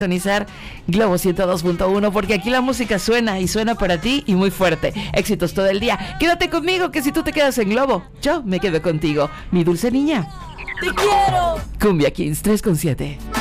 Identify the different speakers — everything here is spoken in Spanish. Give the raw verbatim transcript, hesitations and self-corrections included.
Speaker 1: Sintonizar Globo ciento dos punto uno, porque aquí la música suena y suena para ti y muy fuerte. Éxitos todo el día. Quédate conmigo, que si tú te quedas en Globo, yo me quedo contigo. Mi dulce niña.
Speaker 2: ¡Te quiero!
Speaker 1: Cumbia Kings tres con siete.